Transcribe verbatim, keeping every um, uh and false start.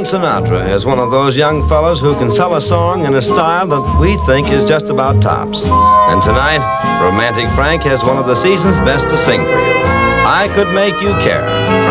Frank Sinatra is one of those young fellas who can sell a song in a style that we think is just about tops. And tonight, Romantic Frank has one of the season's best to sing for you. I Could Make You Care.